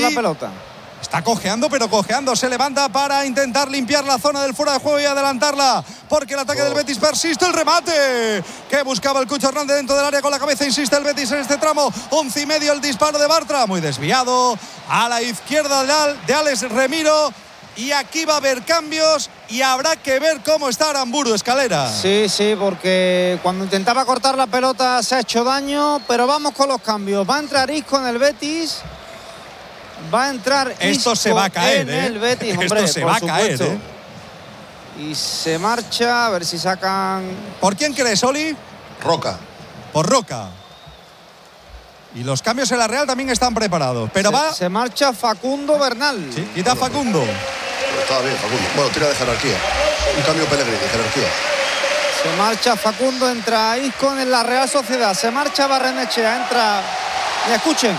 la pelota. Está cojeando, pero cojeando. Se levanta para intentar limpiar la zona del fuera de juego y adelantarla, porque el ataque del Betis persiste. El remate que buscaba el Cucho Hernández dentro del área con la cabeza. Insiste el Betis en este tramo. 11:30 el disparo de Bartra. Muy desviado a la izquierda de Alex Remiro. Y aquí va a haber cambios y habrá que ver cómo está Aramburu, Escalera. Sí, porque cuando intentaba cortar la pelota se ha hecho daño, pero vamos con los cambios. Va a entrar Isco en el Betis. Va a entrar Esto se va a caer, en el Betis, hombre, esto se va a caer, Y se marcha, a ver si sacan. ¿Por quién crees, Oli? Roca. Por Roca. Y los cambios en la Real también están preparados. Pero se marcha Facundo Bernal. Sí, quita Facundo. Pero está bien, Facundo. Bueno, tira de jerarquía. Un cambio Pellegrini, de jerarquía. Se marcha Facundo, entra Isco en la Real Sociedad. Se marcha Barrenechea, entra. Y escuchen.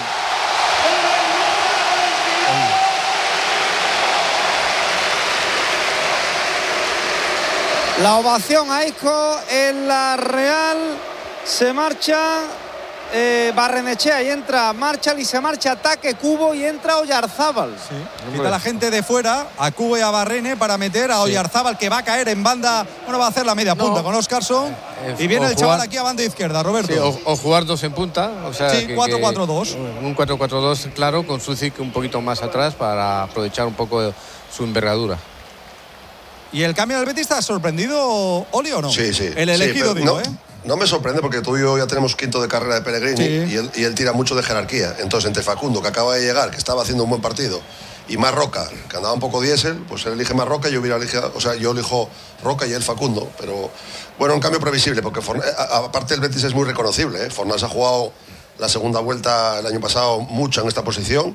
La ovación a Isco en la Real. Se marcha Barrenechea y entra Marchal y se marcha Ataque Cubo y entra Oyarzábal. Sí. Quita la gente de fuera a Cubo y a Barrene para meter a Oyarzábal, que va a caer en banda. Bueno, va a hacer la media punta con Óscarson. Y viene el chaval aquí a banda izquierda, Roberto. Sí, o jugar dos en punta. O sea, sí, 4-4-2. Un 4-4-2, claro, con Sucic un poquito más atrás para aprovechar un poco de su envergadura. ¿Y el cambio del Betis está sorprendido, Oli, o no? Sí. El elegido, digo, No me sorprende porque tú y yo ya tenemos quinto de carrera de Pellegrini y él tira mucho de jerarquía. Entonces, entre Facundo, que acaba de llegar, que estaba haciendo un buen partido, y más Roca, que andaba un poco diésel, pues él elige más Roca y yo elijo Roca y él Facundo. Pero bueno, un cambio previsible, porque aparte el Betis es muy reconocible. Fornals ha jugado la segunda vuelta el año pasado mucho en esta posición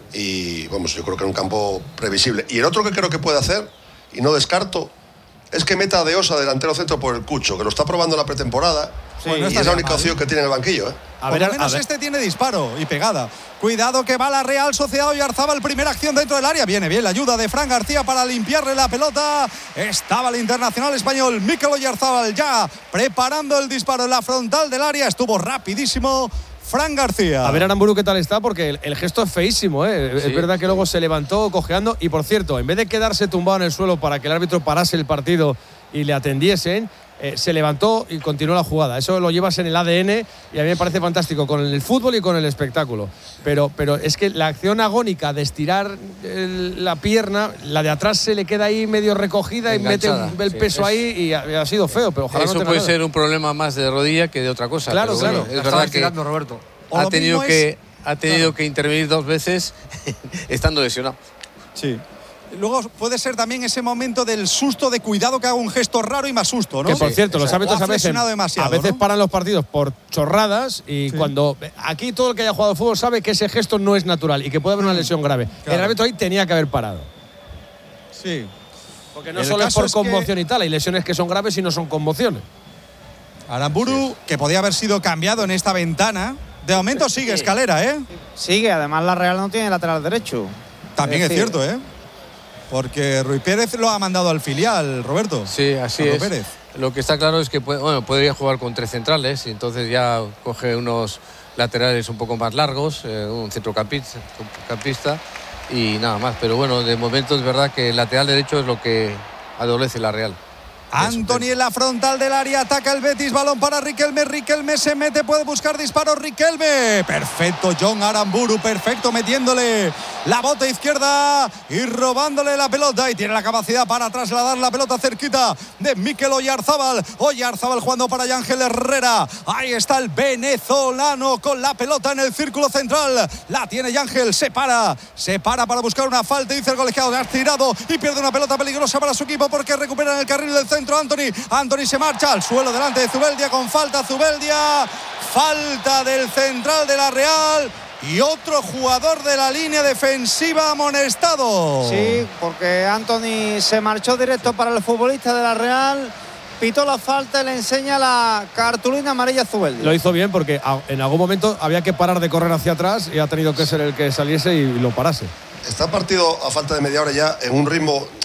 y vamos, yo creo que era un campo previsible. Y el otro que creo que puede hacer, y no descarto, es que meta a De Osa delantero centro por el Cucho, que lo está probando en la pretemporada. Y es la única opción que tiene en el banquillo. Por lo menos este tiene disparo y pegada. Cuidado que va la Real Sociedad. Oyarzábal, primera acción dentro del área. Viene bien la ayuda de Fran García para limpiarle la pelota. Estaba el internacional español Mikel Oyarzábal ya preparando el disparo en la frontal del área. Estuvo rapidísimo Fran García. A ver Aramburu qué tal está, porque el gesto es feísimo, ¿eh? Sí, es verdad que luego se levantó cojeando y, por cierto, en vez de quedarse tumbado en el suelo para que el árbitro parase el partido y le atendiesen, se levantó y continuó la jugada. Eso lo llevas en el ADN y a mí me parece fantástico con el fútbol y con el espectáculo. Pero es que la acción agónica de estirar la pierna, la de atrás se le queda ahí medio recogida enganchada, y mete el peso ahí y ha sido feo, pero ojalá eso no puede nada. ser un problema más de rodilla que de otra cosa. Claro, pero claro. Es verdad que Roberto. ha tenido que intervenir 2 veces estando lesionado. Sí. Luego puede ser también ese momento del susto, de cuidado que haga un gesto raro y más susto, ¿no? Que por cierto, los árbitros a veces ¿no? paran los partidos por chorradas y cuando aquí todo el que haya jugado fútbol sabe que ese gesto no es natural y que puede haber una lesión grave. Claro. El árbitro ahí tenía que haber parado. Sí. Porque no solo es por conmoción y tal, hay lesiones que son graves y no son conmociones. Aramburu, que podía haber sido cambiado en esta ventana, de momento sigue Escalera, ¿eh? Sigue, además la Real no tiene lateral derecho. También es cierto, ¿eh? Porque Rui Pérez lo ha mandado al filial, Roberto. Sí, así es. Pérez. Lo que está claro es que podría jugar con 3 centrales y entonces ya coge unos laterales un poco más largos, un centrocampista y nada más. Pero bueno, de momento es verdad que el lateral derecho es lo que adolece la Real. Antony en la frontal del área, ataca el Betis, balón para Riquelme, Riquelme se mete, puede buscar disparo, Riquelme, perfecto John Aramburu, perfecto, metiéndole la bota izquierda y robándole la pelota, y tiene la capacidad para trasladar la pelota cerquita de Mikel Oyarzábal, Oyarzábal jugando para Ángel Herrera, ahí está el venezolano con la pelota en el círculo central, la tiene Ángel, se para para buscar una falta, dice el colegiado, ha tirado y pierde una pelota peligrosa para su equipo porque recuperan el carril del centro. Antony se marcha al suelo delante de Zubeldia con falta. Zubeldia, falta del central de la Real y otro jugador de la línea defensiva amonestado. Sí, porque Antony se marchó directo para el futbolista de la Real, pitó la falta y le enseña la cartulina amarilla a Zubeldia. Lo hizo bien porque en algún momento había que parar de correr hacia atrás y ha tenido que ser el que saliese y lo parase. Está partido a falta de media hora ya en un ritmo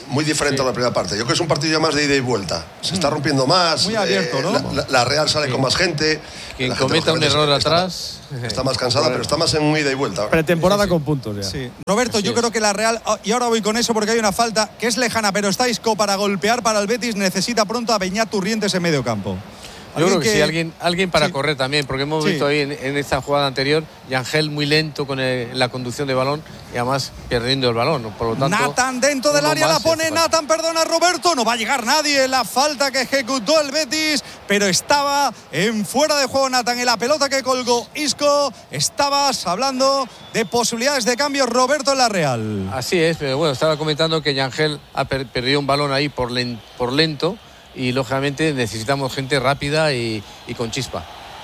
muy diferente a la primera parte. Yo creo que es un partido más de ida y vuelta. Se está rompiendo más. Muy abierto, ¿no? La Real sale con más gente. Quien cometa un error atrás está más cansada, pero está más en un ida y vuelta. Pretemporada con puntos ya. Sí. Roberto, yo creo que la Real, y ahora voy con eso porque hay una falta que es lejana, pero está Isco para golpear para el Betis, necesita pronto a Beñat Turrientes en medio campo. Yo creo que sí, alguien para correr también, porque hemos visto ahí en esta jugada anterior, Yangel muy lento con la conducción de balón y además perdiendo el balón. Por lo tanto, Nathan dentro del área, la pone Nathan, perdona Roberto, no va a llegar nadie, la falta que ejecutó el Betis, pero estaba en fuera de juego Nathan en la pelota que colgó Isco. Estabas hablando de posibilidades de cambio, Roberto, en la Real. Así es, pero bueno, estaba comentando que Yangel ha perdido un balón ahí por lento. Y lógicamente necesitamos gente rápida y con chispa.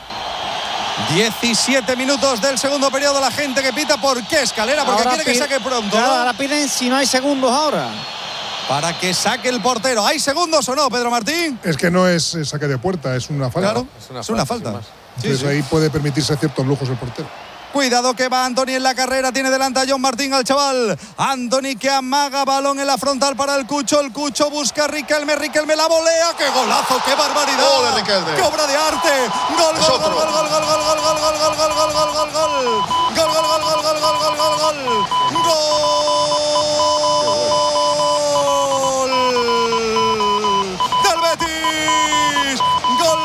17 minutos del segundo periodo, la gente que pita. ¿Por qué, Escalera? Porque quiere que saque pronto. Claro, ahora piden si no hay segundos ahora. Para que saque el portero. ¿Hay segundos o no, Pedro Martín? Es que no es saque de puerta, es una falta. Claro, es una falta. Entonces ahí puede permitirse ciertos lujos el portero. Cuidado que va Antony en la carrera, tiene delante a John Martín, al chaval. Antony que amaga balón en la frontal para el Cucho busca a Riquelme la volea. ¡Qué golazo, qué barbaridad! ¡Gol de Riquelme! ¡Qué obra de arte! ¡Gol, gol, gol, gol, gol, gol, gol, gol, gol, gol, gol, gol, gol, gol, gol, gol! ¡Gol, gol, gol, gol, gol, gol, gol, gol, gol! ¡Gol del Betis! ¡Gol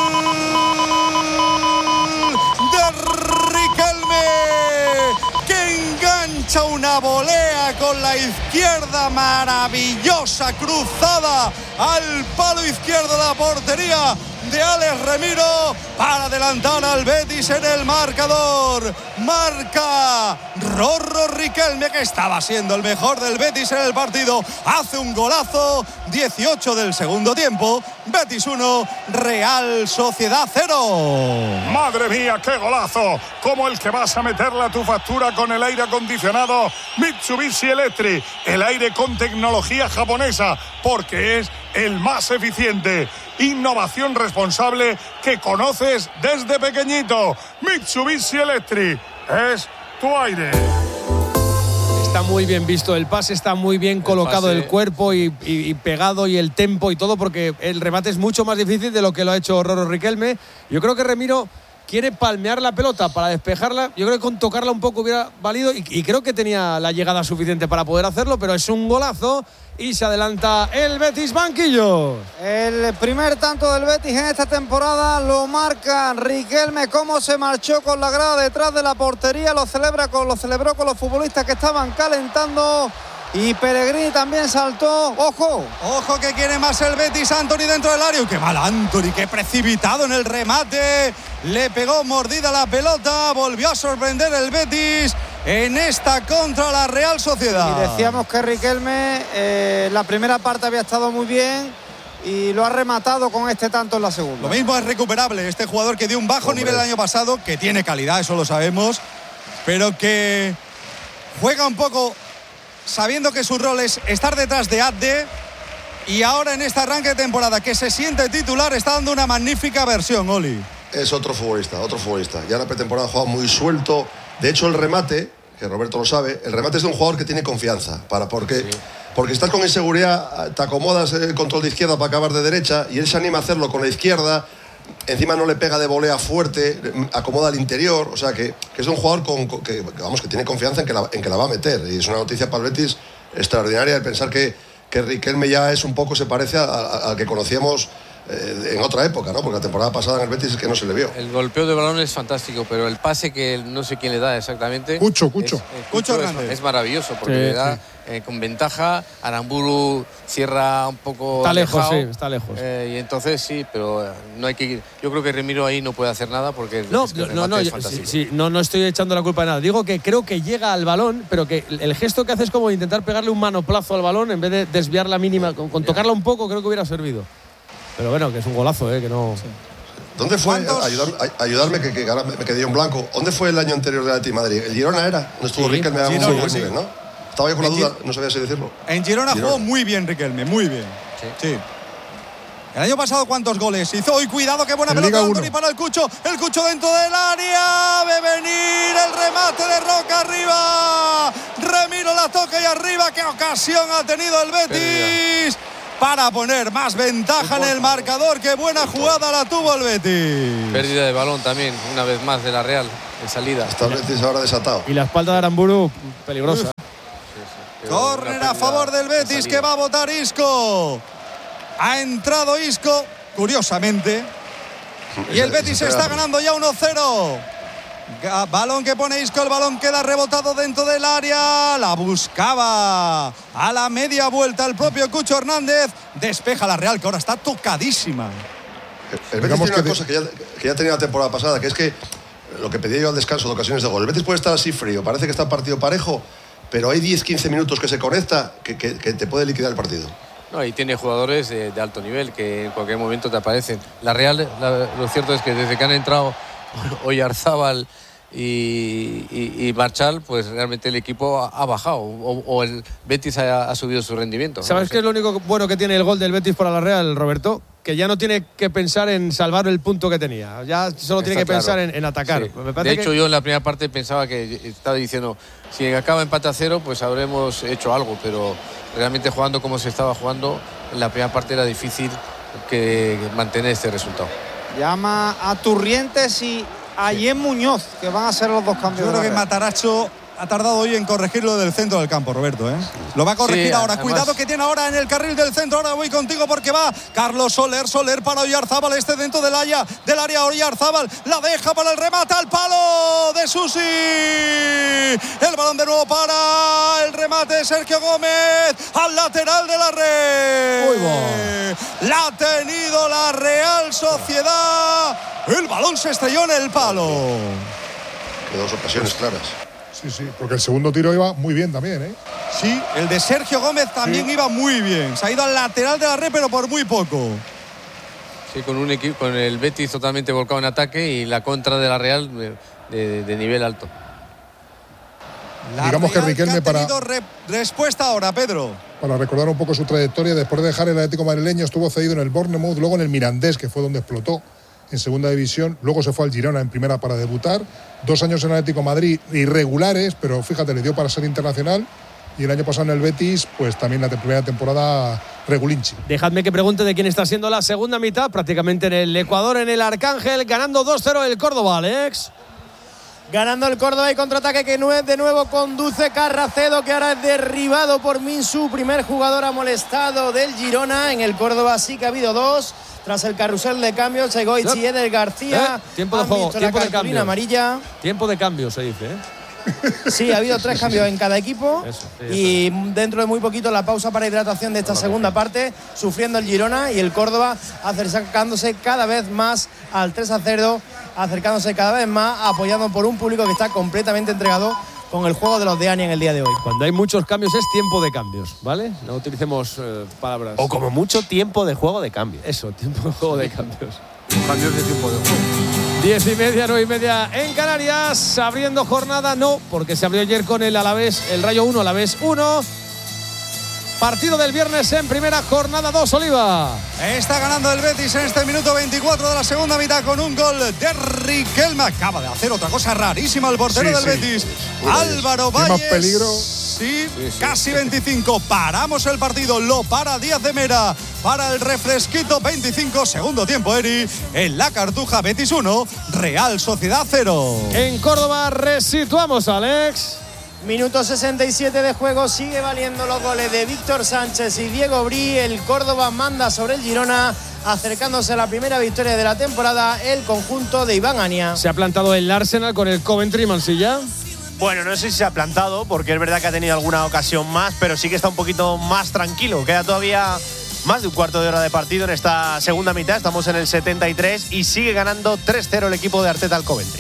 de Riquelme! Que engancha una volea con la izquierda maravillosa, cruzada al palo izquierdo de la portería de Alex Remiro para adelantar al Betis en el marcador. Marca Rorro Riquelme, que estaba siendo el mejor del Betis en el partido. Hace un golazo, 18 del segundo tiempo. Betis 1, Real Sociedad 0. ¡Madre mía, qué golazo! Como el que vas a meterle a tu factura con el aire acondicionado Mitsubishi Electric. El aire con tecnología japonesa, porque es el más eficiente. Innovación responsable que conoces desde pequeñito. Mitsubishi Electric es tu aire. Está muy bien visto el pase, está muy bien colocado el cuerpo y pegado, y el tempo y todo, porque el remate es mucho más difícil de lo que lo ha hecho Rorro Riquelme. Yo creo que Remiro quiere palmear la pelota para despejarla. Yo creo que con tocarla un poco hubiera valido, y creo que tenía la llegada suficiente para poder hacerlo, pero es un golazo y se adelanta el Betis banquillo. El primer tanto del Betis en esta temporada lo marca Riquelme. Cómo se marchó con la grada detrás de la portería, lo celebró con los futbolistas que estaban calentando. Y Pellegrini también saltó. ¡Ojo! ¡Ojo que quiere más el Betis! Antony dentro del área. ¡Qué mal Antony! ¡Qué precipitado en el remate! Le pegó mordida la pelota. Volvió a sorprender el Betis en esta contra la Real Sociedad. Y decíamos que Riquelme la primera parte había estado muy bien y lo ha rematado con este tanto en la segunda. Lo mismo es recuperable. Este jugador que dio un bajo nivel el año pasado, que tiene calidad, eso lo sabemos, pero que juega un poco sabiendo que su rol es estar detrás de Abde, y ahora en este arranque de temporada que se siente titular está dando una magnífica versión, Oli. Es otro futbolista. Ya la pretemporada ha jugado muy suelto. De hecho, el remate, que Roberto lo sabe, el remate es de un jugador que tiene confianza. Porque estás con inseguridad, te acomodas el control de izquierda para acabar de derecha, y él se anima a hacerlo con la izquierda. Encima no le pega de volea fuerte, acomoda al interior. O sea que es un jugador que tiene confianza en que la va a meter. Y es una noticia para el Betis extraordinaria el pensar que Riquelme ya es un poco, se parece al que conocíamos en otra época, ¿no? Porque la temporada pasada en el Betis es que no se le vio. El golpeo de balón es fantástico, pero el pase que no sé quién le da exactamente. Cucho es maravilloso, porque le da con ventaja. Aramburu cierra un poco. Está lejos, alejado, sí, está lejos. Y entonces sí, pero no hay que ir. Yo creo que Remiro ahí no puede hacer nada porque es fantástico. No estoy echando la culpa de nada. Digo que creo que llega al balón, pero que el gesto que hace es como intentar pegarle un manoplazo al balón en vez de desviar la mínima. Con tocarla un poco creo que hubiera servido. Pero bueno, que es un golazo, que no. Sí. ¿Dónde fue? Ayudarme, que ahora me quedé en blanco. ¿Dónde fue el año anterior del Atleti Madrid? ¿El Girona era? ¿No estuvo Riquelme a un buen nivel, no? Estaba yo con la duda, no sabía si decirlo. En Girona jugó muy bien Riquelme, muy bien. Sí. El año pasado, ¿cuántos goles hizo? ¡Y cuidado, qué buena pelota de Antony para el Cucho! El Cucho dentro del área. ¡Ve venir el remate de Roca arriba! Remiro la la toca y arriba. ¡Qué ocasión ha tenido el Betis! Para poner más ventaja en el marcador. ¡Qué buena jugada la tuvo el Betis! Pérdida de balón también, una vez más de la Real, de salida. Está el Betis ahora desatado. Y la espalda de Aramburu, peligrosa. Córner a favor del Betis que va a votar Isco. Ha entrado Isco, curiosamente. Y el Betis está ganando ya 1-0. Balón que pone Isco, el balón queda rebotado dentro del área. La buscaba a la media vuelta el propio Cucho Hernández. Despeja la Real, que ahora está tocadísima. El Betis tiene una cosa que ya tenía la temporada pasada, que es que lo que pedía yo al descanso de ocasiones de gol. El Betis puede estar así frío, parece que está partido parejo, pero hay 10-15 minutos que se conecta que te puede liquidar el partido. No, y tiene jugadores de alto nivel que en cualquier momento te aparecen. La Real, lo cierto es que desde que han entrado Oyarzábal y Marchal, pues realmente el equipo ha bajado o el Betis ha subido su rendimiento. ¿Sabes qué es lo único bueno que tiene el gol del Betis para la Real, Roberto? Que ya no tiene que pensar en salvar el punto que tenía. Ya solo tiene que pensar en atacar. Sí. De hecho, yo en la primera parte pensaba que estaba diciendo, si acaba empate a 0, pues habremos hecho algo, pero realmente jugando como se estaba jugando, en la primera parte era difícil que mantener este resultado. Llama a Turrientes y a Yen Muñoz, que van a ser los dos cambios. Yo creo que Mataracho ha tardado hoy en corregirlo del centro del campo, Roberto, ¿eh? Lo va a corregir ahora. Además, cuidado que tiene ahora en el carril del centro. Ahora voy contigo porque va Carlos Soler. Soler para Oyarzábal. Dentro del área Oyarzábal. La deja para el remate al palo de Susi. El balón de nuevo para el remate de Sergio Gómez. Al lateral de la red. Muy bueno. La ha tenido la Real Sociedad. El balón se estrelló en el palo. Que dos ocasiones claras. Sí, porque el segundo tiro iba muy bien también, ¿eh? Sí, el de Sergio Gómez también iba muy bien. Se ha ido al lateral de la red, pero por muy poco. Sí, con un equipo, con el Betis totalmente volcado en ataque y la contra de la Real de nivel alto. Digamos que Riquelme para respuesta ahora, Pedro. Para recordar un poco su trayectoria, después de dejar el Atlético madrileño estuvo cedido en el Bournemouth, luego en el Mirandés, que fue donde explotó en segunda división, luego se fue al Girona en primera para debutar, 2 años en el Atlético de Madrid irregulares, pero fíjate, le dio para ser internacional, y el año pasado en el Betis, pues también la primera temporada regulinchi. Dejadme que pregunte de quién está siendo la segunda mitad, prácticamente en el Ecuador, en el Arcángel, ganando 2-0 el Córdoba, Alex. Ganando el Córdoba y contraataque que de nuevo conduce Carracedo, que ahora es derribado por Minsu, primer jugador amolestado del Girona. En el Córdoba sí que ha habido 2. Tras el carrusel de cambios, Segoichi y Eder García. Tiempo de juego, tiempo de cambio. Amarilla. Tiempo de cambio, se dice, ¿eh? Sí, ha habido 3 cambios en cada equipo. Y dentro de muy poquito la pausa para hidratación de esta segunda parte, sufriendo el Girona y el Córdoba acercándose cada vez más al 3-0, acercándose cada vez más, apoyando por un público que está completamente entregado con el juego de los de Ani en el día de hoy. Cuando hay muchos cambios es tiempo de cambios, ¿vale? No utilicemos palabras. O como mucho tiempo de juego de cambio. Eso, tiempo de juego de cambios. Cambios de tiempo de juego. 10:30, 9:30 en Canarias. Abriendo jornada, no, porque se abrió ayer con el Alavés, el Rayo 1, Alavés 1. Partido del viernes en primera jornada 2, Oliva. Está ganando el Betis en este minuto 24 de la segunda mitad con un gol de Riquelme. Acaba de hacer otra cosa rarísima el portero del Betis. Álvaro Valles. ¿Más peligro? Sí, casi 25. Paramos el partido, lo para Díaz de Mera. Para el refresquito 25, segundo tiempo, Eri. En la Cartuja, Betis 1, Real Sociedad 0. En Córdoba resituamos, Alex. Minuto 67 de juego, sigue valiendo los goles de Víctor Sánchez y Diego Brí. El Córdoba manda sobre el Girona, acercándose a la primera victoria de la temporada, el conjunto de Iván Ania. Se ha plantado el Arsenal con el Coventry, Mansilla. Bueno, no sé si se ha plantado, porque es verdad que ha tenido alguna ocasión más, pero sí que está un poquito más tranquilo. Queda todavía más de un cuarto de hora de partido en esta segunda mitad. Estamos en el 73 y sigue ganando 3-0 el equipo de Arteta al Coventry.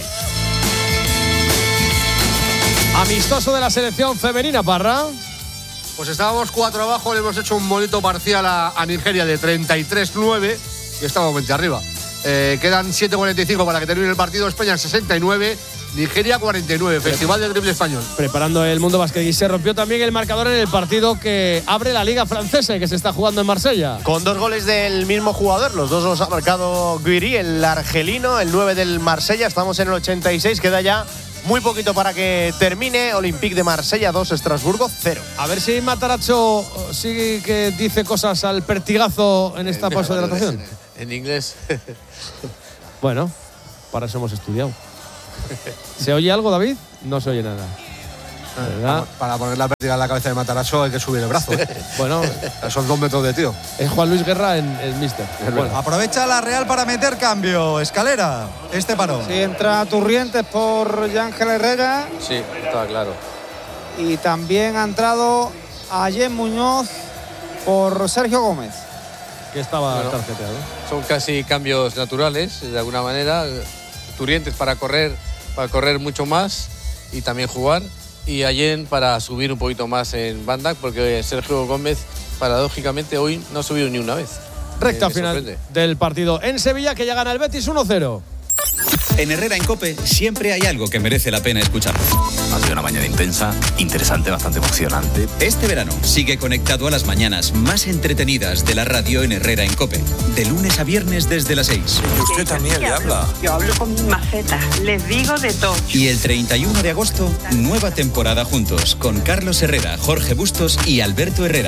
Amistoso de la selección femenina, Parra. Pues estábamos 4 abajo, le hemos hecho un bonito parcial a Nigeria de 33-9 y estamos 20 arriba. Quedan 7:45 para que termine el partido. España 69, Nigeria 49. Festival del Drible Español. Preparando el Mundo Básquet, y se rompió también el marcador en el partido que abre la Liga Francesa y que se está jugando en Marsella. Con 2 goles del mismo jugador, los 2 los ha marcado Guiri, el argelino, el 9 del Marsella. Estamos en el 86, queda ya muy poquito para que termine. Olympique de Marsella 2, Estrasburgo 0. A ver si Matarazzo sigue que dice cosas al pertigazo en esta pausa de natación. En inglés. Bueno, para eso hemos estudiado. ¿Se oye algo, David? No se oye nada. ¿Verdad? Para poner la pértiga en la cabeza de Matarazzo hay que subir el brazo. Bueno, son 2 metros de tío. Es Juan Luis Guerra en Mister. Bueno. Aprovecha la Real para meter cambio. Escalera, este parón. Sí, entra Turrientes por Yángel Herrera. Sí, estaba claro. Y también ha entrado Ayer Muñoz por Sergio Gómez. Que estaba tarjeteado. Son casi cambios naturales, de alguna manera. Turrientes para correr mucho más y también jugar. Y Allen para subir un poquito más en banda, porque Sergio Gómez, paradójicamente, hoy no ha subido ni una vez. Recta final del partido en Sevilla, que ya gana el Betis 1-0. En Herrera en COPE siempre hay algo que merece la pena escuchar. Ha sido una mañana intensa, interesante, bastante emocionante. Este verano sigue conectado a las mañanas más entretenidas de la radio en Herrera en COPE. De lunes a viernes desde las 6. Y usted también le habla. Yo hablo con mi maceta, les digo de todo. Y el 31 de agosto, nueva temporada juntos con Carlos Herrera, Jorge Bustos y Alberto Herrera.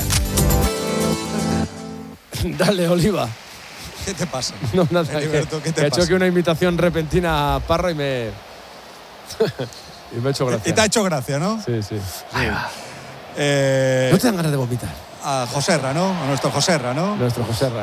Dale, Oliva. ¿Qué te pasa? No, nada. Heriberto, ¿qué te he pasa? hecho que una invitación repentina a Parra y me ha hecho gracia. Y te ha hecho gracia, ¿no? Sí. Ahí va. No te dan ganas de vomitar. A Joserra, ¿no? A nuestro Joserra, ¿no? Nuestro Joserra.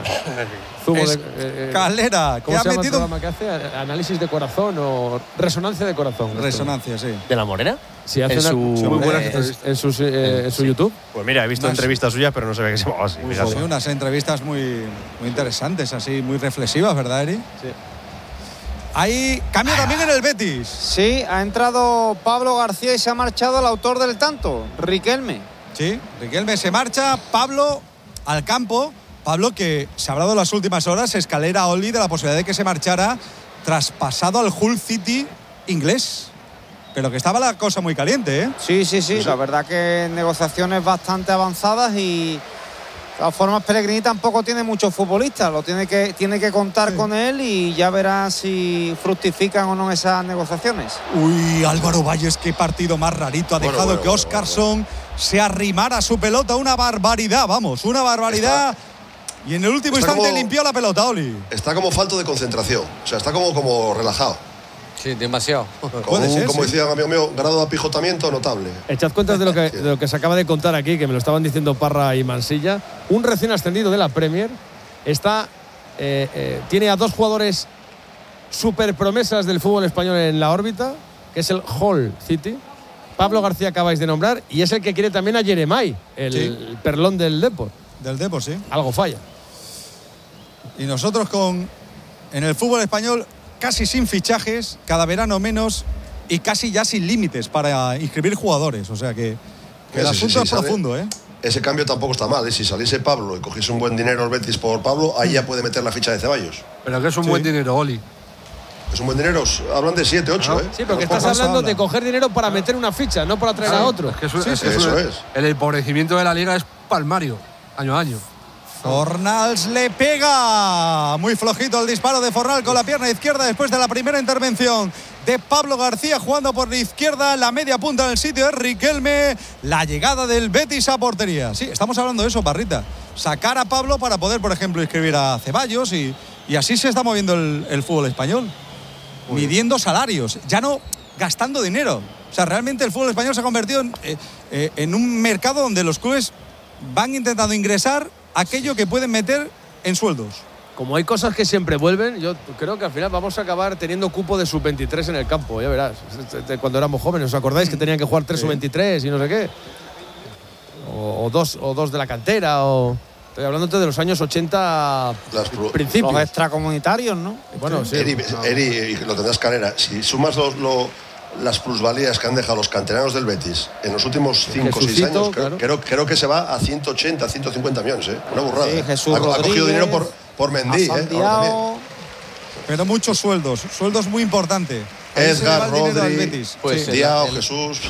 Calera, ¿cómo se llama metido el programa que hace? ¿Análisis de corazón o resonancia de corazón? Resonancia, sí. ¿De la Morena? Sí, hace muy buenas en su YouTube. Pues mira, he visto entrevistas suyas, pero no se ve que se llamaba así. Sí, unas entrevistas muy interesantes, así, muy reflexivas, ¿verdad, Eri? Sí. Hay cambio también en el Betis. Sí, ha entrado Pablo García y se ha marchado el autor del tanto, Riquelme. Sí, Riquelme se marcha, Pablo al campo. Pablo, que se ha hablado en las últimas horas, Escalera Oli, de la posibilidad de que se marchara traspasado al Hull City inglés. Pero que estaba la cosa muy caliente, ¿eh? Sí. La verdad que negociaciones bastante avanzadas y de todas formas Pellegrini tampoco tiene muchos futbolistas. Tiene que contar con él y ya verá si fructifican o no esas negociaciones. Uy, Álvaro Valles, qué partido más rarito. Ha dejado que Óscarson se arrimara a su pelota. Una barbaridad, vamos, una barbaridad. Y en el último instante limpió la pelota, Oli. Está como falto de concentración. O sea, está como relajado. Sí, demasiado. Como decía un amigo mío, grado de apijotamiento notable. Echad cuentas de lo que se acaba de contar aquí, que me lo estaban diciendo Parra y Mansilla. Un recién ascendido de la Premier tiene a 2 jugadores super promesas del fútbol español en la órbita, que es el Hull City. Pablo García acabáis de nombrar, y es el que quiere también a Jeremai, el perlón del Depor. Del Depor, sí. Algo falla. Y nosotros en el fútbol español casi sin fichajes, cada verano menos y casi ya sin límites para inscribir jugadores. O sea que el asunto es profundo, ¿eh? Ese cambio tampoco está mal, ¿eh? Si saliese Pablo y cogiese un buen dinero el Betis por Pablo, ahí ya puede meter la ficha de Ceballos. Pero que es un buen dinero, Oli. Es un buen dinero, hablan de 7, 8, ¿eh? Sí, pero que estás hablando de coger dinero para meter una ficha, no para traer a otro. Es que eso es. El empobrecimiento de la liga es palmario, año a año. Fornals le pega. Muy flojito el disparo de Fornal con la pierna izquierda después de la primera intervención de Pablo García jugando por la izquierda. La media punta en el sitio de Riquelme. La llegada del Betis a portería. Sí, estamos hablando de eso, Parrita. Sacar a Pablo para poder, por ejemplo, inscribir a Ceballos y así se está moviendo el fútbol español. Midiendo salarios, ya no gastando dinero. O sea, realmente el fútbol español se ha convertido en un mercado donde los clubes van intentando ingresar aquello que pueden meter en sueldos. Como hay cosas que siempre vuelven, yo creo que al final vamos a acabar teniendo cupo de sub-23 en el campo, ya verás. Cuando éramos jóvenes, ¿os acordáis que tenían que jugar 3 sub-23 y no sé qué? O dos de la cantera, estoy hablándote de los años 80 principios. Los extracomunitarios, ¿no? Bueno, sí. Eri, lo tendrás Calera. Si sumas las plusvalías que han dejado los canteranos del Betis en los últimos 5 o 6 años, claro. creo que se va a 180, 150 millones, ¿eh? Una burrada. Sí, Jesús ha cogido dinero por Mendy, pero muchos sueldos muy importantes. Edgar, Rodri, Betis. Diao, Jesús.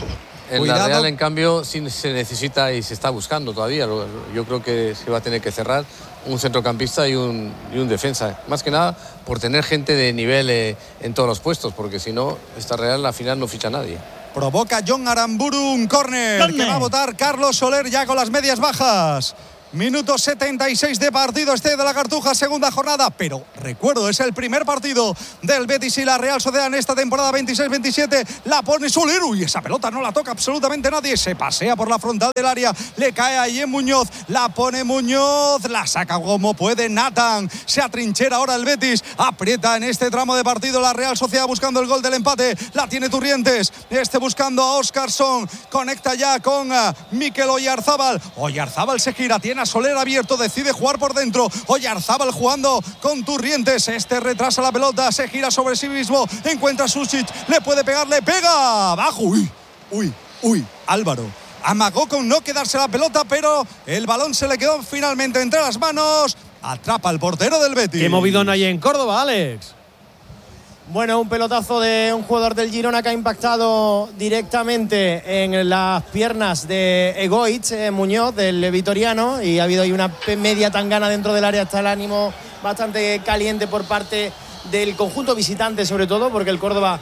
En la Real, en cambio, sí se necesita y se está buscando todavía. Yo creo que se va a tener que cerrar un centrocampista y un defensa. Más que nada por tener gente de nivel en todos los puestos, porque si no, esta Real al final no ficha a nadie. Provoca Jon Aramburu un córner que va a botar Carlos Soler ya con las medias bajas. Minuto 76 de partido de la Cartuja, segunda jornada. Pero recuerdo, es el primer partido del Betis y la Real Sociedad en esta temporada 26-27. La pone Soler. Uy, esa pelota no la toca absolutamente nadie. Se pasea por la frontal del área. Le cae ahí en Muñoz. La pone Muñoz. La saca como puede Nathan. Se atrinchera ahora el Betis. Aprieta en este tramo de partido la Real Sociedad buscando el gol del empate. La tiene Turrientes. Buscando a Óscarson. Conecta ya con Mikel Oyarzábal. Oyarzábal se gira. Tiene Soler abierto, decide jugar por dentro. Oyarzábal jugando con Turrientes. Retrasa la pelota, se gira sobre sí mismo. Encuentra a Sušić, le puede pegar, le pega. Abajo. Uy. Álvaro amagó con no quedarse la pelota, pero el balón se le quedó finalmente entre las manos. Atrapa al portero del Betis. Qué movidón hay en Córdoba, Alex. Bueno, un pelotazo de un jugador del Girona que ha impactado directamente en las piernas de Egoitz, Muñoz, del vitoriano, y ha habido ahí una media tangana dentro del área. Está el ánimo bastante caliente por parte del conjunto visitante, sobre todo porque el Córdoba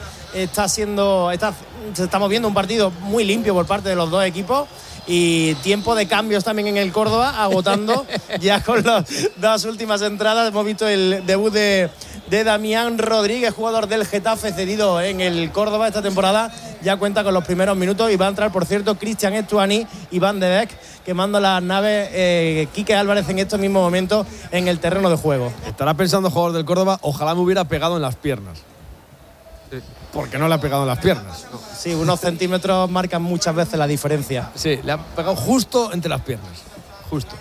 estamos viendo un partido muy limpio por parte de los dos equipos. Y tiempo de cambios también en el Córdoba, agotando ya con las dos últimas entradas. Hemos visto el debut de Damián Rodríguez, jugador del Getafe, cedido en el Córdoba esta temporada. Ya cuenta con los primeros minutos y va a entrar, por cierto, Cristian Estuani y Van de Beek, quemando las naves. Quique Álvarez en estos mismos momentos en el terreno de juego. Estará pensando el jugador del Córdoba, ojalá me hubiera pegado en las piernas. Porque no le ha pegado en las piernas. Sí, unos centímetros marcan muchas veces la diferencia. Sí, le ha pegado justo entre las piernas. Justo.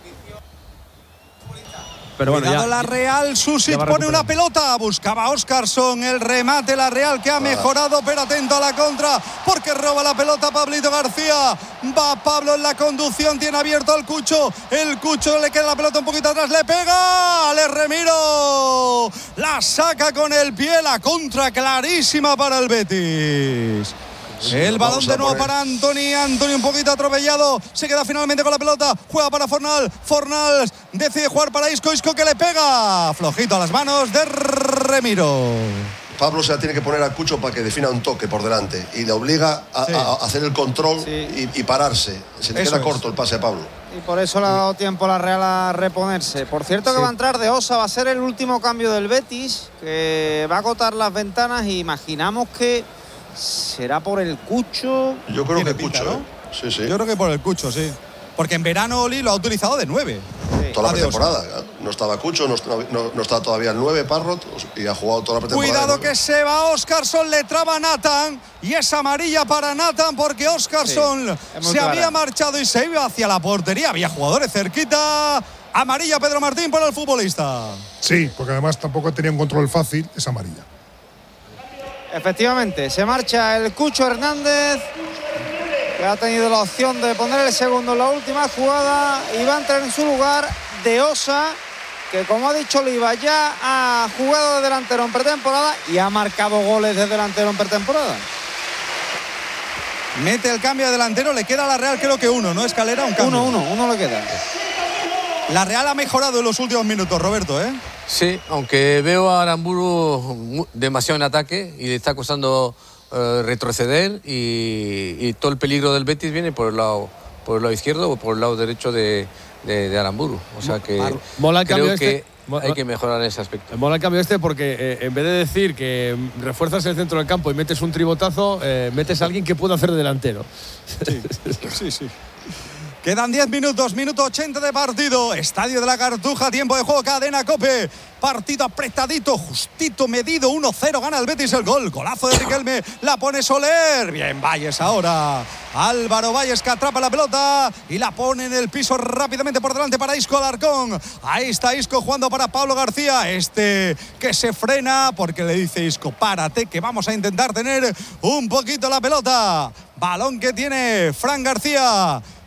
Pero bueno, ya, la Real, Sušić pone una pelota, buscaba a Óscarson, el remate, la Real que ha mejorado, pero atento a la contra, porque roba la pelota Pablito García. Va Pablo en la conducción, tiene abierto al Cucho, el Cucho le queda la pelota un poquito atrás, le pega, Ale Remiro, la saca con el pie, la contra clarísima para el Betis. Sí, el balón de nuevo para Antoni un poquito atropellado, se queda finalmente con la pelota, juega para Fornals decide jugar para Isco que le pega, flojito a las manos de Remiro. Pablo se la tiene que poner al Cucho para que defina un toque por delante y le obliga a hacer el control y pararse. Se le queda corto el pase a Pablo. Y por eso le ha dado tiempo a la Real a reponerse. Por cierto que va a entrar de Osa, va a ser el último cambio del Betis, que va a agotar las ventanas y imaginamos que será por el Cucho. Yo creo que Cucho, ¿no? Sí. Yo creo que por el Cucho, sí. Porque en verano Oli lo ha utilizado de 9. Toda la pretemporada. No estaba Cucho, no estaba todavía el 9, Parrot, y ha jugado toda la pretemporada. Cuidado que se va Óscarson, le traba Nathan. Y es amarilla para Nathan porque Óscarson se había marchado y se iba hacia la portería. Había jugadores cerquita. Amarilla Pedro Martín para el futbolista. Sí, porque además tampoco tenía un control fácil, es amarilla. Efectivamente, se marcha el Cucho Hernández, que ha tenido la opción de poner el segundo en la última jugada, y va a entrar en su lugar de Osa, que como ha dicho Oliva, ya ha jugado de delantero en pretemporada y ha marcado goles de delantero en pretemporada. Mete el cambio de delantero, le queda a la Real creo que uno, ¿no? Escalera, un cambio. Uno le queda. La Real ha mejorado en los últimos minutos, Roberto, ¿eh? Sí, aunque veo a Aramburu demasiado en ataque y le está costando retroceder, y todo el peligro del Betis viene por el lado izquierdo o por el lado derecho de Aramburu. O sea que creo que hay que mejorar en ese aspecto. Mola el cambio porque en vez de decir que refuerzas el centro del campo y metes un tribotazo, metes a alguien que pueda hacer de delantero. Sí. Quedan 10 minutos, minuto 80 de partido. Estadio de la Cartuja, tiempo de juego, cadena COPE. Partido apretadito, justito, medido. 1-0, gana el Betis el gol. Golazo de Riquelme, la pone Soler. Bien, Valles ahora. Álvaro Valles que atrapa la pelota y la pone en el piso rápidamente por delante para Isco Alarcón. Ahí está Isco jugando para Pablo García. Que se frena porque le dice Isco, párate que vamos a intentar tener un poquito la pelota. Balón que tiene Fran García.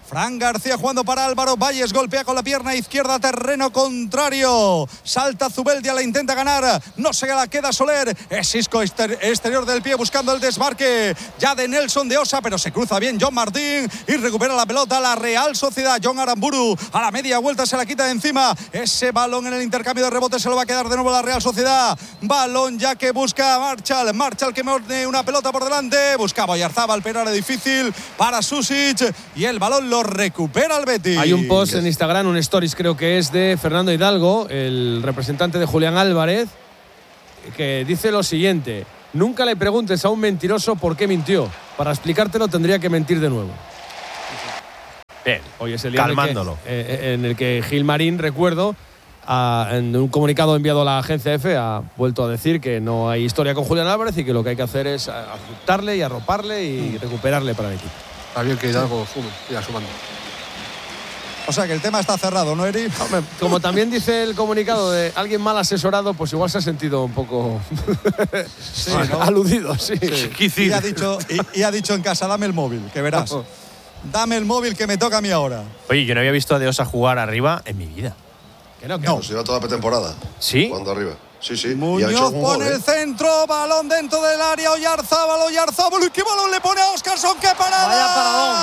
Fran García jugando para Álvaro Valles, golpea con la pierna izquierda, terreno contrario. Salta Zubeldia, la intenta ganar, no se la queda Soler. Es Isco exterior del pie buscando el desmarque ya de Nelson de Osa, pero se cruza bien John Martín y recupera la pelota la Real Sociedad. John Aramburu a la media vuelta se la quita de encima. Ese balón en el intercambio de rebotes se lo va a quedar de nuevo la Real Sociedad. Balón ya que busca Marchal que morde una pelota por delante. Buscaba Oyarzábal, pero era difícil para Susic y el balón lo recupera el Betis. Hay un post en Instagram, un stories creo que es de Fernando Hidalgo, el representante de Julián Álvarez, que dice lo siguiente: nunca le preguntes a un mentiroso por qué mintió. Para explicártelo tendría que mentir de nuevo. Bien, hoy es el día calmándolo. En el que Gil Marín, recuerdo, en un comunicado enviado a la agencia EFE, ha vuelto a decir que no hay historia con Julián Álvarez y que lo que hay que hacer es aceptarle y arroparle y recuperarle para el equipo. Está bien que Hidalgo sume, ya sumando. O sea que el tema está cerrado, ¿no, Eri? Como también dice el comunicado de alguien mal asesorado, pues igual se ha sentido un poco sí, ¿no? aludido. Sí. Y ha dicho en casa, dame el móvil, que verás. Dame el móvil que me toca a mí ahora. Oye, yo no había visto a De Osa jugar arriba en mi vida. Que no. Pues lleva toda la pretemporada. ¿Sí? Jugando arriba. Sí. Muñoz pone el centro, balón dentro del área, Oyarzábal, ¿y qué balón le pone a Óscarson? ¡Qué parada! ¡Vaya paradón!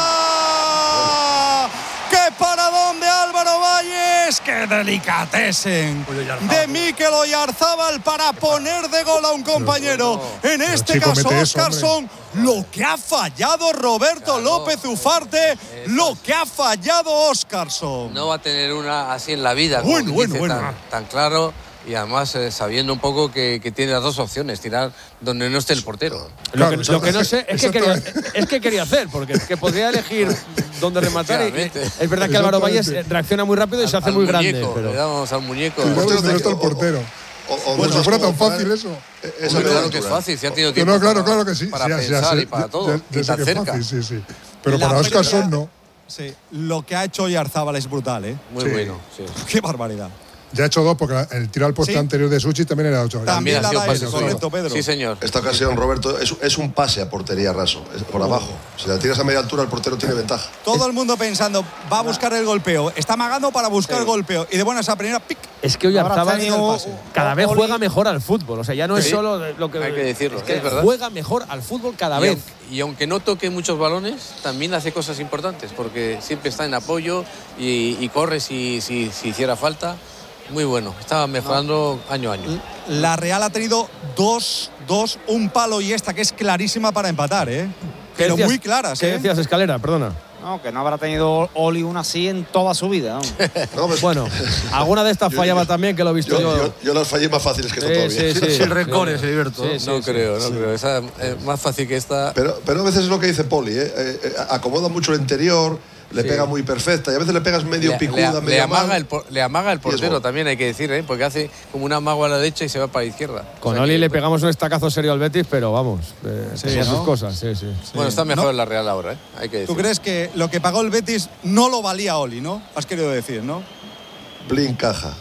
¡Qué paradón de Álvaro Valles! ¡Qué delicatessen! De Mikel Oyarzábal para poner de gol a un compañero. En este caso, Óscarson. Lo que ha fallado Roberto López Ufarte, lo que ha fallado Óscarson. No va a tener una así en la vida, bueno. tan claro. Y además sabiendo un poco que tiene las dos opciones, tirar donde no esté el portero. Lo que no sé es que quería hacer, porque es que podría elegir dónde rematar. Es verdad que Álvaro Valles reacciona muy rápido y se hace muy grande. Pero le damos al muñeco. ¿Dónde está el portero? Bueno, si fuera tan fácil eso. Claro que es fácil, si ha tenido tiempo claro que sí. para pensar y para todo. Y tan cerca. Sí. Pero para Óscarson no. Sí, lo que ha hecho Oyarzábal es brutal, ¿eh? Muy bueno, sí. Qué barbaridad. Ya ha hecho dos, porque el tiro al poste anterior de Suchi también era 8. También ha sido pase, correcto, Pedro. Sí, señor. Esta ocasión, Roberto, es un pase a portería raso, por abajo. Si la tiras a media altura, el portero tiene ventaja. Todo el mundo pensando, va a buscar el golpeo. Está amagando para buscar el golpeo. Y de buenas a primera, pic. Es que Oyarzábal cada vez juega mejor al fútbol. O sea, ya no es solo lo que… Hay que decirlo, es que es verdad. juega mejor al fútbol cada vez. Y aunque no toque muchos balones, también hace cosas importantes, porque siempre está en apoyo y corre si hiciera falta. Muy bueno, estaba mejorando año a año. La Real ha tenido un palo y esta que es clarísima para empatar, ¿eh? Pero muy claras, ¿Qué decías, Escalera? Perdona. No, que no habrá tenido Oli una así en toda su vida. No, pues, bueno, alguna de estas fallaba también, que lo he visto yo. Yo las fallé más fáciles que esta todavía. Sin rencores, Heriberto. No creo. Esa es más fácil que esta. Pero a veces es lo que dice Poli, acomoda mucho el interior, le pega muy perfecta y a veces le pegas medio picuda, medio mal. Le amaga el portero también, hay que decir, porque hace como un amago a la derecha y se va para la izquierda. Con Oli le pegamos un estacazo serio al Betis, pero vamos, sus cosas. Sí. Bueno, está mejor en la Real ahora, hay que decir. ¿Tú crees que lo que pagó el Betis no lo valía Oli, no? Has querido decir, ¿no? Blin caja.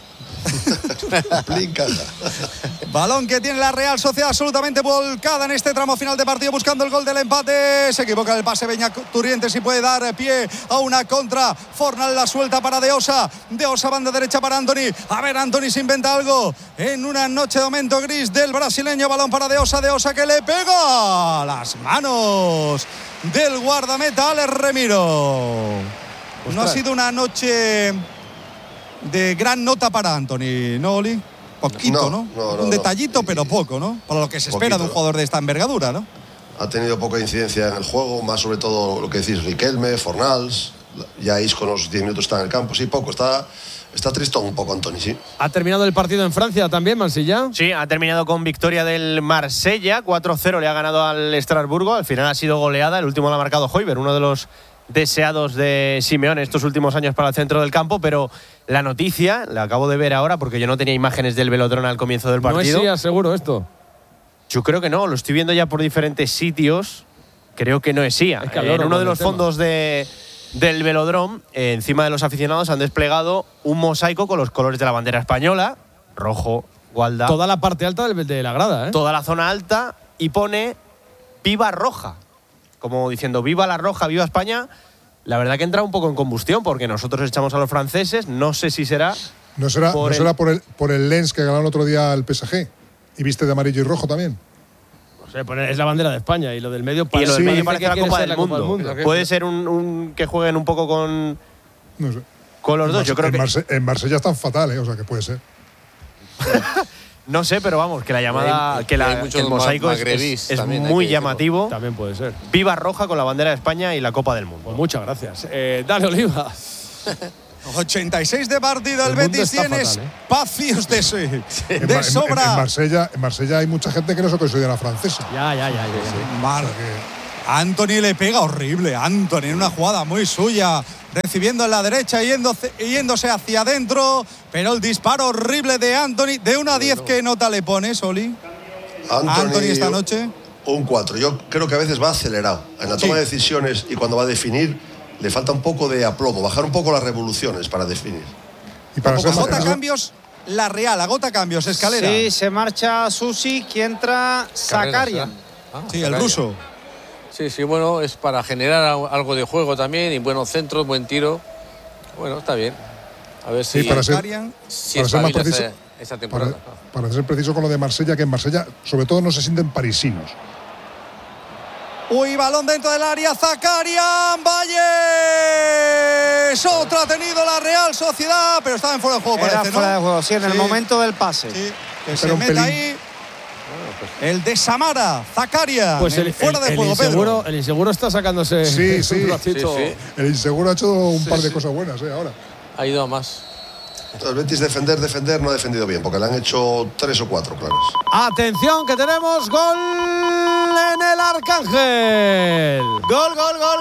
Balón que tiene la Real Sociedad absolutamente volcada en este tramo final de partido buscando el gol del empate. Se equivoca el pase Beñat Turrientes y puede dar pie a una contra. Fornal la suelta para De Osa. De Osa, banda derecha para Antony. A ver, Antony se inventa algo en una noche de momento gris del brasileño. Balón para De Osa que le pega a las manos del guardameta Alex Remiro. No ha sido una noche de gran nota para Antony, ¿no, Oli? Poquito, ¿no? Un detallito, pero poco, ¿no? Para lo que se espera de un jugador de esta envergadura, ¿no? Ha tenido poca incidencia en el juego, más sobre todo lo que decís, Riquelme, Fornals. Ya Isco los 10 minutos está en el campo. Sí, poco. Está tristón un poco, Antony, sí. ¿Ha terminado el partido en Francia también, Mansilla? Sí, ha terminado con victoria del Marsella. 4-0 le ha ganado al Estrasburgo. Al final ha sido goleada. El último lo ha marcado Højbjerg, uno de los deseados de Simeone estos últimos años para el centro del campo, pero la noticia, la acabo de ver ahora porque yo no tenía imágenes del Velodrome al comienzo del partido. ¿No es seguro esto? Yo creo que no, lo estoy viendo ya por diferentes sitios, creo que no es IA. En uno de los fondos del Velodrome, encima de los aficionados han desplegado un mosaico con los colores de la bandera española, rojo, gualda. Toda la parte alta de la grada, ¿eh? Toda la zona alta, y pone Viva Roja, como diciendo viva la Roja, viva España. la verdad que entra un poco en combustión, porque nosotros echamos a los franceses, no sé si será… ¿No será por el Lens que ganó el otro día al PSG? ¿Y viste de amarillo y rojo también? No sé, es la bandera de España y lo del medio parece, parece la Copa del Mundo. Puede ser un que jueguen un poco con… No sé. Con los dos, yo creo que… En Marsella están fatales, o sea que puede ser. No sé, pero vamos, que la llamada, que el mosaico es muy llamativo. También puede ser. Viva roja con la bandera de España y la Copa del Mundo. Pues muchas gracias. Dale, Oliva. 86 de partido, el Betis tiene espacios de sobra. En Marsella hay mucha gente que no se considera francesa. Ya. Anthony le pega horrible. Anthony en una jugada muy suya, recibiendo en la derecha y yéndose hacia adentro. Pero el disparo horrible de Anthony, de 1 a 10, ¿qué nota le pones, Oli? Anthony esta noche. Un 4. Yo creo que a veces va acelerado en la toma de decisiones y cuando va a definir le falta un poco de aplomo, bajar un poco las revoluciones para definir. Y para agota cambios, la Real, agota cambios, Escalera. Sí, se marcha Susi, que entra Zakarian. Sí, el ruso. Sí, bueno, es para generar algo de juego también y buenos centros, buen tiro. Bueno, está bien. A ver si para ser más preciso, esa temporada. Para ser preciso con lo de Marsella, que en Marsella sobre todo no se sienten parisinos. Uy, balón dentro del área, Zakarian, Valles. Otra ha tenido la Real Sociedad, pero estaba en fuera de juego, parece, ¿no? Fuera de juego, sí, en el momento del pase. Sí, que se mete ahí. El de Samara, Zakarian, pues fuera de juego, Pedro. El inseguro está sacándose un ratito. Sí. El inseguro ha hecho un par de cosas buenas, ahora. Ha ido a más. El Betis defender, no ha defendido bien, porque le han hecho 3 o 4 claros. Atención, que tenemos gol en el Arcángel. Gol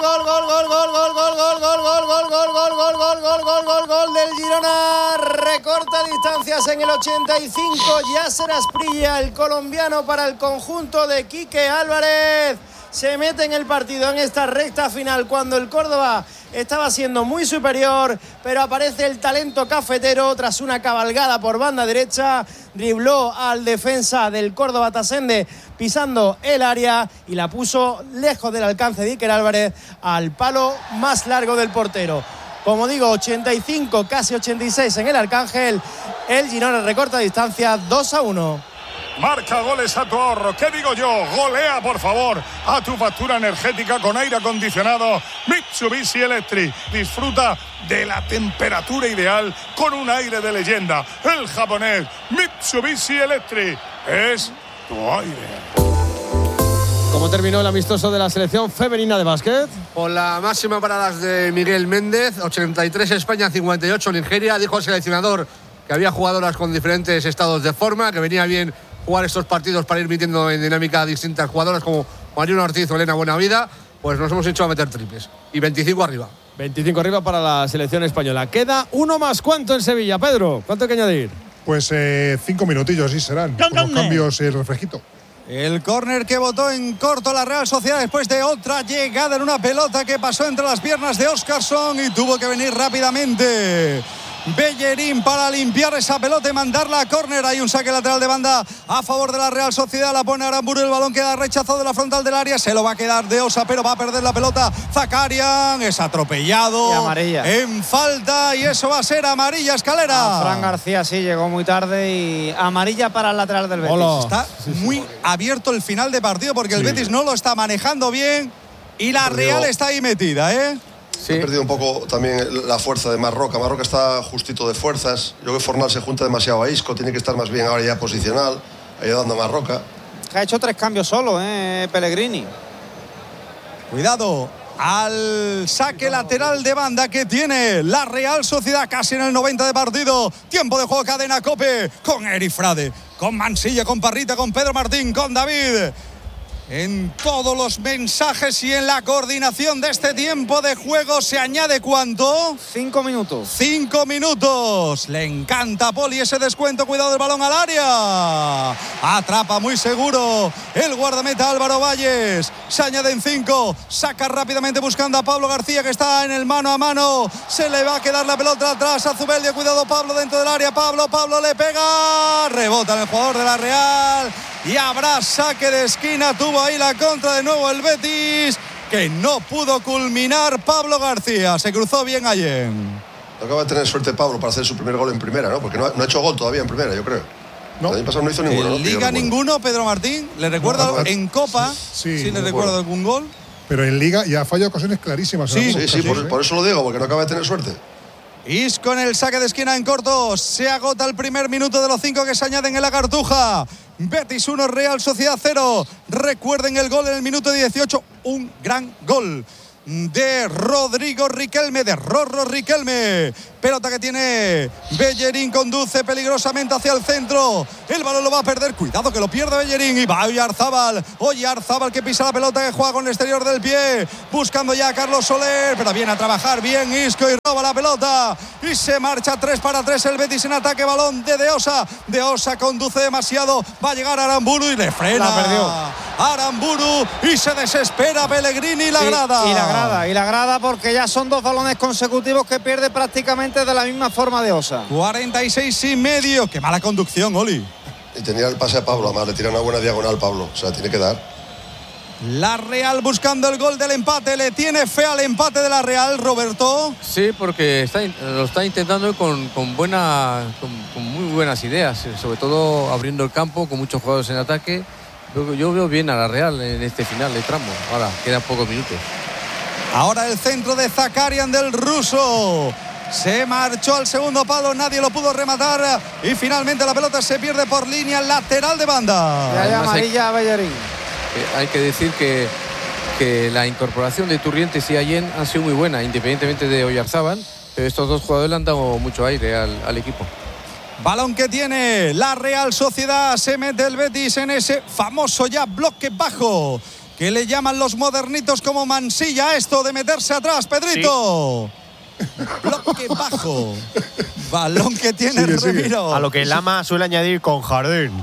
del Girona. Recorta distancias en el 85. Yasser Asprilla, el colombiano, para el conjunto de Quique Álvarez. Se mete en el partido en esta recta final cuando el Córdoba estaba siendo muy superior, pero aparece el talento cafetero tras una cabalgada por banda derecha, dribló al defensa del Córdoba, Tasende, pisando el área y la puso lejos del alcance de Iker Álvarez al palo más largo del portero. Como digo, 85, casi 86 en el Arcángel. El Girona recorta distancia 2-1. Marca goles a tu ahorro. ¿Qué digo yo? Golea, por favor, a tu factura energética con aire acondicionado Mitsubishi Electric. Disfruta de la temperatura ideal con un aire de leyenda. El japonés Mitsubishi Electric es tu aire. ¿Cómo terminó el amistoso de la selección femenina de básquet? Con la máxima para las de Miguel Méndez, 83 España, 58 Nigeria. Dijo el seleccionador que había jugadoras con diferentes estados de forma, que venía bien jugar estos partidos para ir metiendo en dinámica a distintas jugadoras como Mariona Ortiz o Elena Buenavida. Pues nos hemos hecho a meter triples. Y 25 arriba. 25 arriba para la selección española. Queda uno más. ¿Cuánto en Sevilla, Pedro? ¿Cuánto hay que añadir? Pues 5 minutillos, sí serán. Con los cambios y el refresquito. El córner que botó en corto la Real Sociedad después de otra llegada en una pelota que pasó entre las piernas de Óscarson y tuvo que venir rápidamente Bellerín para limpiar esa pelota y mandarla a córner. Hay un saque lateral de banda a favor de la Real Sociedad. La pone Aramburu. El balón queda rechazado de la frontal del área. Se lo va a quedar de Osa, pero va a perder la pelota Zakarian. Es atropellado. Y amarilla. En falta. Y eso va a ser amarilla, Escalera. Fran García sí llegó muy tarde y amarilla para el lateral del Betis. Hola. Está muy abierto el final de partido porque el Betis no lo está manejando bien y la Real está ahí metida, ¿eh? Sí. Ha perdido un poco también la fuerza de Marroca. Marroca está justito de fuerzas. Yo creo que Fornal se junta demasiado a Isco. Tiene que estar más bien ahora ya posicional, ayudando a Marroca. Ha hecho 3 cambios solo, Pellegrini. Cuidado al saque lateral de banda que tiene la Real Sociedad casi en el 90 de partido. Tiempo de juego, cadena COPE con Eric Frade, con Mansilla, con Parrita, con Pedro Martín, con David. En todos los mensajes y en la coordinación de este tiempo de juego se añade ¿cuánto? 5 minutos. 5 minutos. Le encanta a Poli ese descuento. Cuidado del balón al área. Atrapa muy seguro el guardameta Álvaro Valles. Se añaden 5. Saca rápidamente buscando a Pablo García, que está en el mano a mano. Se le va a quedar la pelota atrás a Zubeldia. Cuidado Pablo dentro del área. Pablo le pega. Rebota en el jugador de la Real. Y habrá saque de esquina. Tuvo ahí la contra de nuevo el Betis. que no pudo culminar Pablo García. Se cruzó bien ayer. Acaba de tener suerte Pablo para hacer su primer gol en primera, ¿no? Porque no ha hecho gol todavía en primera, yo creo. No. El año pasado no hizo ninguno, ¿no? En Liga ninguno, Pedro Martín. ¿Le recuerdo en Copa? Sí, le recuerdo algún gol. Pero en Liga ya ha fallado ocasiones clarísimas. Sí, por eso lo digo, porque no acaba de tener suerte. Isco en el saque de esquina en corto. Se agota el primer minuto de los 5 que se añaden en la Cartuja. Betis 1, Real Sociedad 0. Recuerden el gol en el minuto 18. Un gran gol de Rodrigo Riquelme, de Rorro Riquelme. Pelota que tiene Bellerín, conduce peligrosamente hacia el centro. El balón lo va a perder, cuidado que lo pierde Bellerín. Y va Oyarzábal que pisa la pelota, que juega con el exterior del pie, buscando ya a Carlos Soler, pero viene a trabajar bien Isco y roba la pelota. Y se marcha 3-3 el Betis en ataque, balón de Osa. De Osa conduce demasiado, va a llegar Aramburu y le frena. La perdió Aramburu y se desespera Pellegrini y la grada. Y la grada porque ya son 2 balones consecutivos que pierde prácticamente de la misma forma de Osa. 46,5. Qué mala conducción, Oli. Y tenía el pase a Pablo, además le tira una buena diagonal Pablo, o sea, tiene que dar. La Real buscando el gol del empate. ¿Le tiene fe al empate de la Real, Roberto? Sí, porque lo está intentando con muy buenas ideas, sobre todo abriendo el campo con muchos jugadores en ataque. Yo veo bien a la Real en este final de tramo. Ahora quedan pocos minutos. Ahora el centro de Zakarian del ruso. Se marchó al segundo palo, nadie lo pudo rematar y finalmente la pelota se pierde por línea lateral de banda. Y hay amarilla a Bellerín. Hay que decir que la incorporación de Turrientes y Allen ha sido muy buena, independientemente de Oyarzábal, pero estos 2 jugadores le han dado mucho aire al equipo. Balón que tiene la Real Sociedad, se mete el Betis en ese famoso ya bloque bajo que le llaman los modernitos como Mansilla, esto de meterse atrás, Pedrito. Sí. Bloque bajo. Balón que tiene Remiro. A lo que Lama suele añadir con jardín.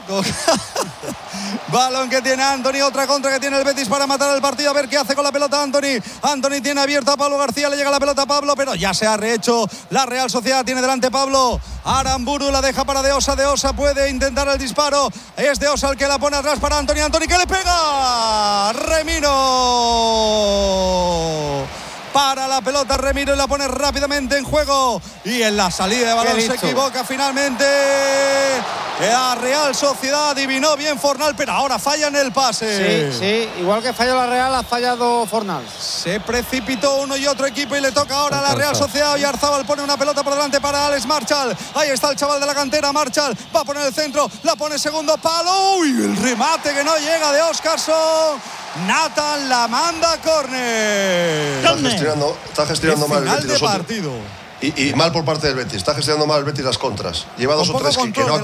Balón que tiene Antony, otra contra que tiene el Betis para matar el partido. A ver qué hace con la pelota Antony. Antony tiene abierto a Pablo García, le llega la pelota a Pablo, pero ya se ha rehecho. La Real Sociedad tiene delante Pablo. Aramburu la deja para De Osa. De Osa puede intentar el disparo. Es De Osa el que la pone atrás para Antony. Antony que le pega. Remiro. Para la pelota Remiro y la pone rápidamente en juego. Y en la salida de balón se equivoca finalmente. La Real Sociedad adivinó bien Fornal, pero ahora falla en el pase. Sí, igual que falló la Real, ha fallado Fornal. Se precipitó uno y otro equipo y le toca ahora a la Real Sociedad. Oyarzábal pone una pelota por delante para Alex Marchal. Ahí está el chaval de la cantera, Marchal. Va a poner el centro, la pone segundo palo. Uy, el remate que no llega de Óscarson. Nathan la manda a córner. Está gestionando mal el Betis los partido. Y mal por parte del Betis. Está gestionando mal el Betis las contras. Lleva 2 o 3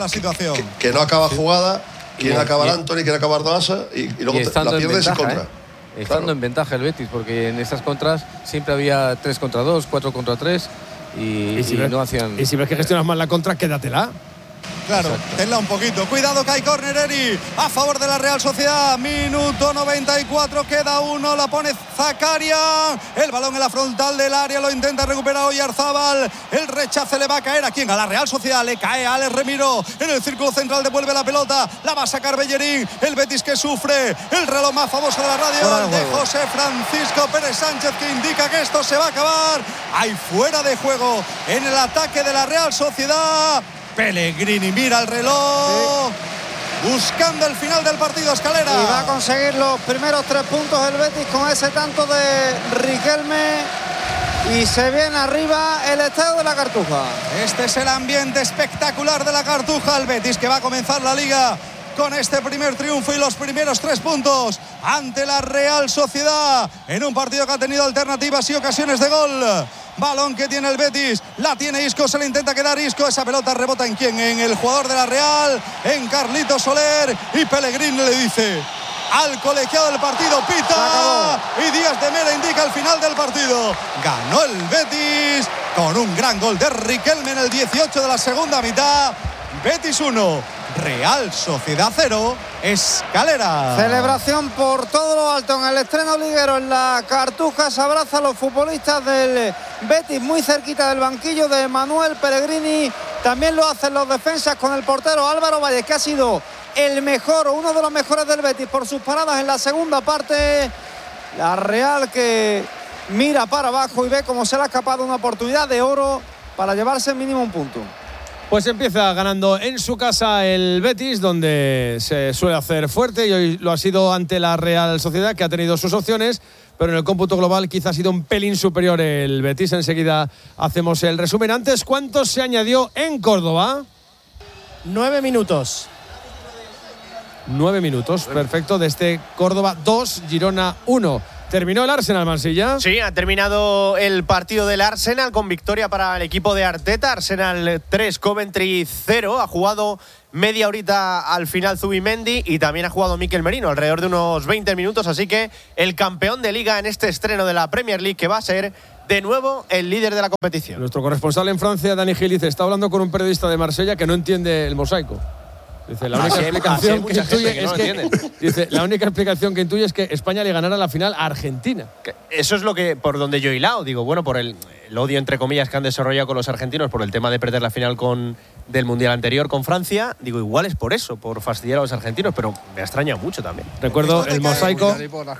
que no acaba jugada. Quiere acabar Antony, quiere acabar Doasa y luego la pierdes y contra. Estando en ventaja el Betis, porque en esas contras siempre había 3 contra 2, 4 contra 3 y no hacían. Y si ves que gestionas mal la contra, quédatela. Claro, tenla un poquito. Cuidado que hay córner, Eri, a favor de la Real Sociedad. Minuto 94, queda 1, la pone Zakarian. El balón en la frontal del área, lo intenta recuperar Oyarzábal. El rechace le va a caer a quién, a la Real Sociedad. Le cae a Alex Remiro. En el círculo central devuelve la pelota. La va a sacar Bellerín. El Betis que sufre. El reloj más famoso de la radio, el de José Francisco Pérez Sánchez, que indica que esto se va a acabar. Hay fuera de juego en el ataque de la Real Sociedad. Pellegrini mira el reloj, buscando el final del partido, Escalera. Y va a conseguir los primeros 3 puntos el Betis con ese tanto de Riquelme. Y se viene arriba el estadio de la Cartuja. Este es el ambiente espectacular de la Cartuja. El Betis que va a comenzar la Liga con este primer triunfo y los primeros 3 puntos ante la Real Sociedad en un partido que ha tenido alternativas y ocasiones de gol. Balón que tiene el Betis, la tiene Isco, se le intenta quedar Isco, esa pelota rebota en quién, en el jugador de la Real, en Carlito Soler, y Pellegrini le dice al colegiado del partido, pita, y Díaz de Mera indica el final del partido. Ganó el Betis con un gran gol de Riquelme en el 18 de la segunda mitad. Betis 1, Real Sociedad 0, Escalera. Celebración por todo lo alto en el estreno liguero en la Cartuja. Se abraza a los futbolistas del Betis muy cerquita del banquillo de Manuel Pellegrini. También lo hacen los defensas con el portero Álvaro Valles, que ha sido el mejor o uno de los mejores del Betis por sus paradas en la segunda parte. La Real que mira para abajo y ve cómo se le ha escapado una oportunidad de oro para llevarse mínimo un punto. Pues empieza ganando en su casa el Betis, donde se suele hacer fuerte, y hoy lo ha sido ante la Real Sociedad, que ha tenido sus opciones, pero en el cómputo global quizá ha sido un pelín superior el Betis. Enseguida hacemos el resumen. Antes, ¿cuánto se añadió en Córdoba? 9 minutos. 9 minutos, perfecto. Desde Córdoba 2, Girona 1. ¿Terminó el Arsenal, Mansilla? Sí, ha terminado el partido del Arsenal con victoria para el equipo de Arteta. Arsenal 3, Coventry 0. Ha jugado media horita al final Zubimendi y también ha jugado Mikel Merino, alrededor de unos 20 minutos. Así que el campeón de Liga en este estreno de la Premier League, que va a ser de nuevo el líder de la competición. Nuestro corresponsal en Francia, Dani Gil, dice, está hablando con un periodista de Marsella que no entiende el mosaico. Dice, la única explicación que intuye es que, dice, la única explicación que intuye es que España le ganara la final a Argentina. Eso es lo que, por donde yo he hilado, digo, bueno, por el odio entre comillas que han desarrollado con los argentinos por el tema de perder la final del Mundial anterior con Francia, digo, igual es por eso, por fastidiar a los argentinos, pero me extraña mucho también. Recuerdo el mosaico,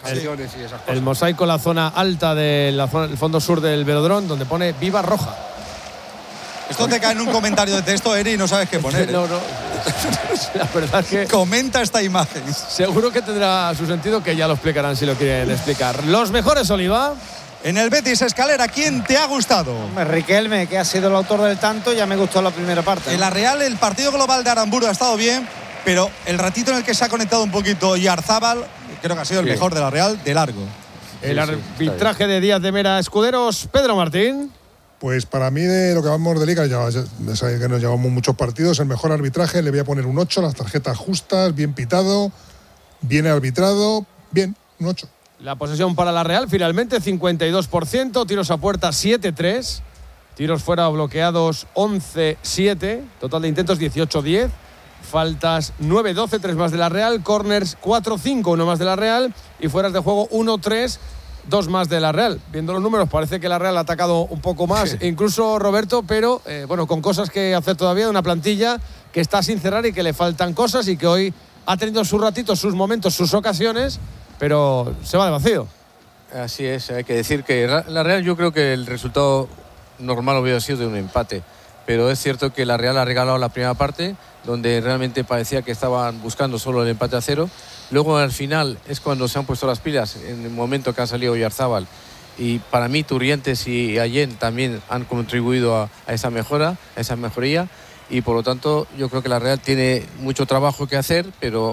el mosaico, la zona alta del fondo sur del Velodrón, donde pone Viva Roja. Esto te cae en un comentario de texto, Eri, y no sabes qué poner. No. La verdad es que comenta esta imagen. Seguro que tendrá su sentido, que ya lo explicarán si lo quieren explicar. Los mejores, Oliva. En el Betis Escalera, ¿quién te ha gustado? Riquelme, que ha sido el autor del tanto, ya me gustó la primera parte. En la Real, el partido global de Aramburu ha estado bien, pero el ratito en el que se ha conectado un poquito Yarzábal, creo que ha sido el mejor de la Real, de largo. El arbitraje de Díaz de Mera Escuderos, Pedro Martín. Pues para mí, de lo que vamos de Liga, ya sabéis que nos llevamos muchos partidos, el mejor arbitraje, le voy a poner un 8, las tarjetas justas, bien pitado, bien arbitrado, bien, un 8. La posesión para la Real, finalmente 52%, tiros a puerta 7-3, tiros fuera bloqueados 11-7, total de intentos 18-10, faltas 9-12, 3 más de la Real, corners 4-5, 1 más de la Real, y fueras de juego 1-3, 2 más de la Real. Viendo los números, parece que la Real ha atacado un poco más, incluso Roberto, pero bueno, con cosas que hacer todavía, una plantilla que está sin cerrar y que le faltan cosas, y que hoy ha tenido sus ratitos, sus momentos, sus ocasiones, pero se va de vacío. Así es, hay que decir que la Real, yo creo que el resultado normal hubiera sido de un empate, pero es cierto que la Real ha regalado la primera parte, donde realmente parecía que estaban buscando solo el empate a 0. Luego al final es cuando se han puesto las pilas, en el momento que ha salido Oyarzábal, y para mí Turrientes y Allen también han contribuido a esa mejora, a esa mejoría, y por lo tanto yo creo que la Real tiene mucho trabajo que hacer, pero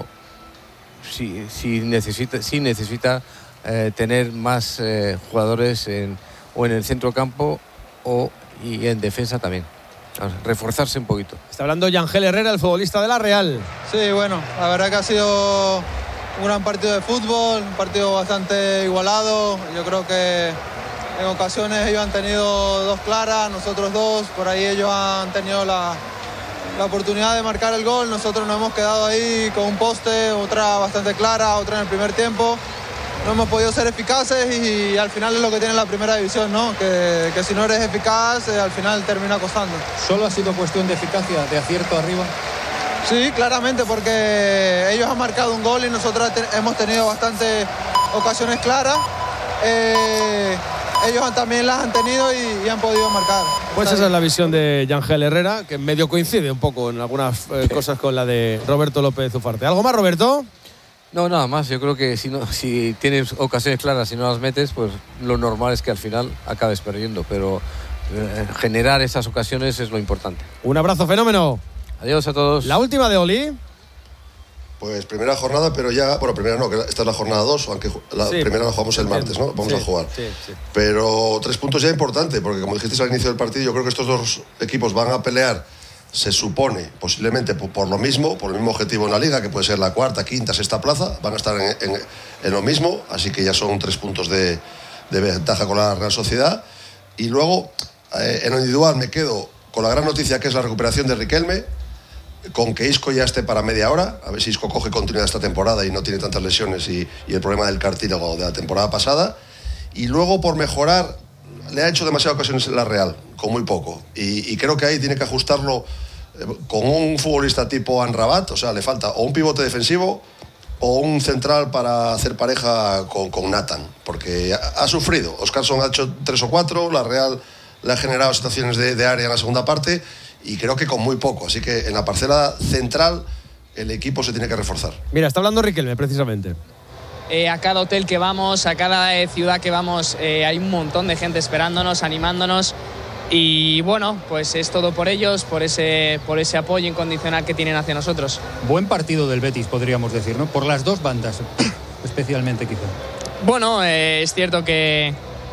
sí necesita tener más jugadores o en el centro campo y en defensa también. Reforzarse un poquito. Está hablando Yangel Herrera, el futbolista de la Real. Sí, bueno, la verdad que ha sido un gran partido de fútbol, un partido bastante igualado. Yo creo que en ocasiones ellos han tenido 2 claras, nosotros 2, por ahí ellos han tenido la oportunidad de marcar el gol, nosotros nos hemos quedado ahí con un poste, otra bastante clara, otra en el primer tiempo. No hemos podido ser eficaces y al final es lo que tiene la primera división, ¿no? Que si no eres eficaz, al final termina costando. ¿Solo ha sido cuestión de eficacia, de acierto arriba? Sí, claramente, porque ellos han marcado un gol y nosotros hemos tenido bastantes ocasiones claras. Ellos también las han tenido y han podido marcar. Pues esa es la visión de Yangel Herrera, que medio coincide un poco en algunas cosas con la de Roberto López Ufarte. ¿Algo más, Roberto? No, nada más. Yo creo que si tienes ocasiones claras y no las metes, pues lo normal es que al final acabes perdiendo. Pero generar esas ocasiones es lo importante. Un abrazo, fenómeno. Adiós a todos. La última de Oli. Pues primera jornada, pero ya... Bueno, primera no, que esta es la jornada 2, aunque la primera la jugamos el martes, ¿no? Vamos a jugar. Sí. Pero 3 puntos ya importante, porque como dijiste al inicio del partido, yo creo que estos 2 equipos van a pelear, se supone, posiblemente por lo mismo, por el mismo objetivo en la Liga, que puede ser la 4ª, 5ª, 6ª plaza, van a estar en lo mismo, así que ya son 3 puntos de ventaja con la Real Sociedad. Y luego, en lo individual, me quedo con la gran noticia que es la recuperación de Riquelme, con que Isco ya esté para media hora, a ver si Isco coge continuidad esta temporada y no tiene tantas lesiones y el problema del cartílago de la temporada pasada. Y luego, por mejorar, le ha hecho demasiadas ocasiones en la Real, con muy poco, y creo que ahí tiene que ajustarlo con un futbolista tipo Amrabat, o sea, le falta o un pivote defensivo o un central para hacer pareja con Nathan, porque ha sufrido. Óscarson ha hecho 3 o 4, la Real le ha generado situaciones de área en la segunda parte y creo que con muy poco, así que en la parcela central el equipo se tiene que reforzar. Mira, está hablando Riquelme precisamente. A cada hotel que vamos, a cada ciudad que vamos, hay un montón de gente esperándonos, animándonos. Y bueno, pues es todo por ellos, por ese apoyo incondicional que tienen hacia nosotros. Buen partido del Betis, podríamos decir, ¿no? Por las dos bandas, especialmente quizá. Bueno, es cierto que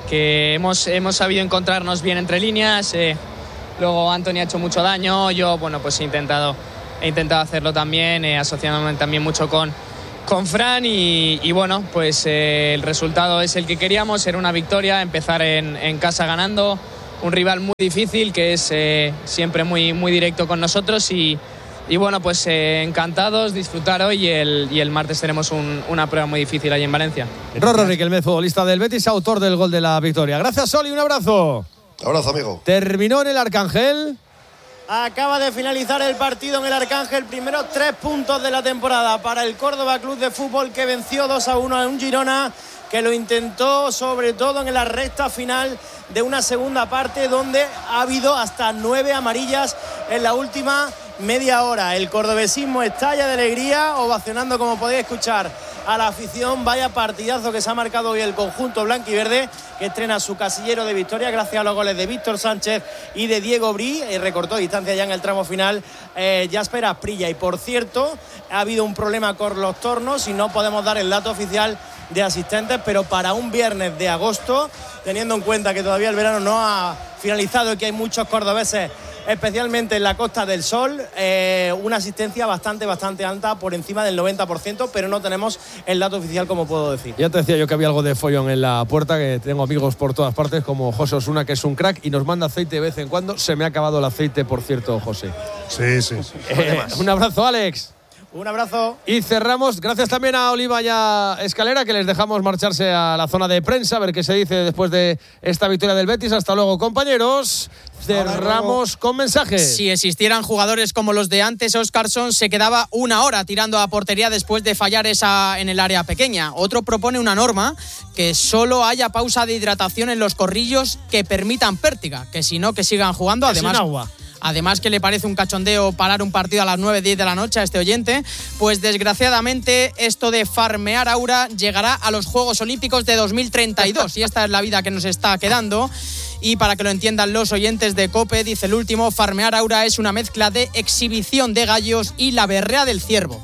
hemos sabido encontrarnos bien entre líneas. Luego Anthony ha hecho mucho daño. Yo, bueno, pues he intentado hacerlo también, asociándome también mucho con Fran y bueno, pues el resultado es el que queríamos. Era una victoria, empezar en casa ganando. Un rival muy difícil que es siempre muy, muy directo con nosotros y bueno, pues encantados, disfrutar hoy y el martes tenemos una prueba muy difícil ahí en Valencia. Rorro Riquelme, futbolista del Betis, autor del gol de la victoria. Gracias, Soli, un abrazo. Abrazo, amigo. Terminó en el Arcángel. Acaba de finalizar el partido en el Arcángel. Primeros 3 puntos de la temporada para el Córdoba Club de Fútbol, que venció 2-1 a un Girona que lo intentó sobre todo en la recta final de una segunda parte donde ha habido hasta 9 amarillas en la última media hora. El cordobesismo estalla de alegría, ovacionando, como podéis escuchar, a la afición. Vaya partidazo que se ha marcado hoy el conjunto blanquiverde, que estrena su casillero de victoria gracias a los goles de Víctor Sánchez y de Diego Brí, y recortó distancia ya en el tramo final Jasper Asprilla. Y por cierto, ha habido un problema con los tornos y no podemos dar el dato oficial de asistentes, pero para un viernes de agosto, teniendo en cuenta que todavía el verano no ha finalizado y que hay muchos cordobeses, especialmente en la Costa del Sol, una asistencia bastante alta, por encima del 90%, pero no tenemos el dato oficial, como puedo decir. Ya te decía yo que había algo de follón en la puerta, que tengo amigos por todas partes, como José Osuna, que es un crack y nos manda aceite de vez en cuando. Se me ha acabado el aceite, por cierto, José. Sí. Un abrazo, Alex. Un abrazo. Y cerramos, gracias también a Oliva y a Escalera, que les dejamos marcharse a la zona de prensa, a ver qué se dice después de esta victoria del Betis. Hasta luego, compañeros. Cerramos con mensajes. Si existieran jugadores como los de antes, Óscarson se quedaba 1 hora tirando a portería después de fallar esa en el área pequeña. Otro propone una norma, que solo haya pausa de hidratación en los corrillos que permitan pértiga, que si no, que sigan jugando. Además, agua. Además, que le parece un cachondeo parar un partido a las 9-10 de la noche a este oyente, pues desgraciadamente esto de farmear aura llegará a los Juegos Olímpicos de 2032 y esta es la vida que nos está quedando. Y para que lo entiendan los oyentes de COPE, dice el último, farmear aura es una mezcla de exhibición de gallos y la berrea del ciervo.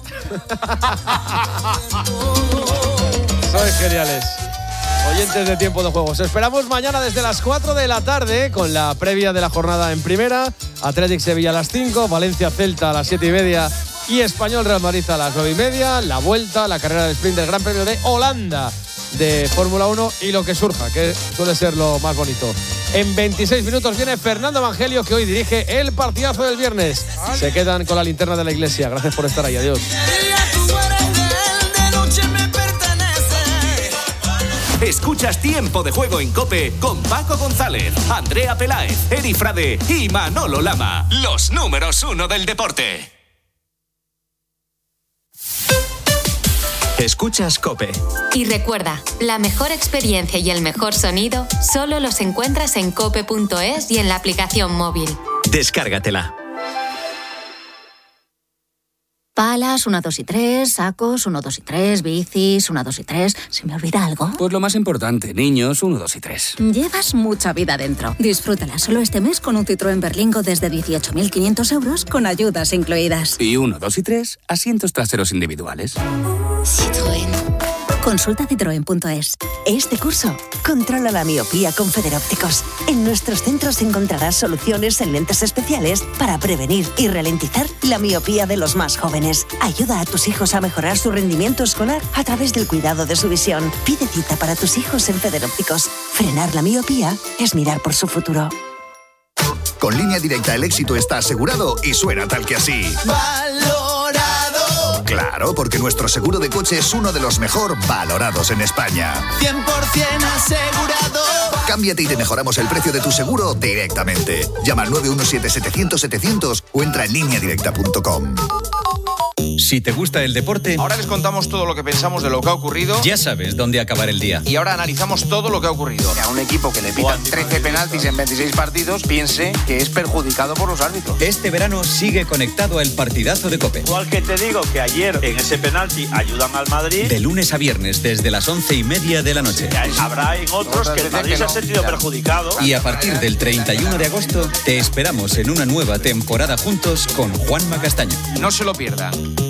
Sois geniales. Oyentes de Tiempo de Juego. Os esperamos mañana desde las 4 de la tarde con la previa de la jornada en primera. Athletic Sevilla a las 5, Valencia Celta a las 7:30 y Español Real Madrid a las 9:30. La vuelta, la carrera de sprint del Gran Premio de Holanda de Fórmula 1 y lo que surja, que suele ser lo más bonito. En 26 minutos viene Fernando Evangelio, que hoy dirige el partidazo del viernes. Se quedan con la linterna de la iglesia. Gracias por estar ahí. Adiós. Escuchas Tiempo de Juego en COPE con Paco González, Andrea Peláez, Eri Frade y Manolo Lama. Los números 1 del deporte. Escuchas COPE. Y recuerda, la mejor experiencia y el mejor sonido solo los encuentras en cope.es y en la aplicación móvil. Descárgatela. Palas, 1, 2 y 3, sacos, 1, 2 y 3, bicis, 1, 2 y 3. ¿Se me olvida algo? Pues lo más importante, niños, 1, 2 y 3. Llevas mucha vida dentro. Disfrútala solo este mes con un Citroën Berlingo desde 18.500 euros con ayudas incluidas. Y 1, 2 y 3, asientos traseros individuales. Citroën. Consulta citroen.es. Este curso, controla la miopía con Federópticos. En nuestros centros encontrarás soluciones en lentes especiales para prevenir y ralentizar la miopía de los más jóvenes. Ayuda a tus hijos a mejorar su rendimiento escolar a través del cuidado de su visión. Pide cita para tus hijos en Federópticos. Frenar la miopía es mirar por su futuro. Con Línea Directa el éxito está asegurado y suena tal que así. ¡Valorado! Claro, porque nuestro seguro de coche es uno de los mejor valorados en España. 100% asegurado. Cámbiate y te mejoramos el precio de tu seguro directamente. Llama al 917-700-700 o entra en lineadirecta.com. Si te gusta el deporte, ahora les contamos todo lo que pensamos de lo que ha ocurrido. Ya sabes dónde acabar el día. Y ahora analizamos todo lo que ha ocurrido. A un equipo que le pitan 13 penaltis en 26 partidos, piense que es perjudicado por los árbitros. Este verano sigue conectado al partidazo de COPE. Igual que te digo que ayer en ese penalti ayudan al Madrid. De lunes a viernes desde las 11:30 de la noche. Habrá en otros que el Madrid se ha sentido perjudicado. Y a partir del 31 de agosto te esperamos en una nueva temporada juntos con Juanma Castaño. No se lo pierdan.